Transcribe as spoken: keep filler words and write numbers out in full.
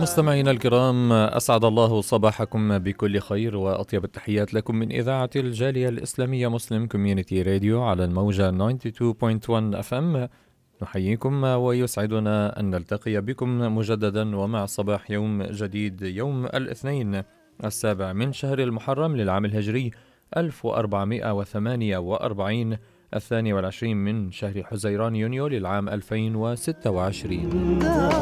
مستمعينا الكرام، أسعد الله صباحكم بكل خير وأطيب التحيات لكم من إذاعة الجالية الإسلامية مسلم كوميونيتي راديو على الموجة تسعة وتسعين فاصلة واحد أف أم. نحييكم ويسعدنا أن نلتقي بكم مجددا ومع صباح يوم جديد، يوم الاثنين السابع من شهر المحرم للعام الهجري ألف وأربعمائة وثمانية وأربعين، الثاني والعشرين من شهر حزيران يونيو للعام ألفين وستة وعشرين.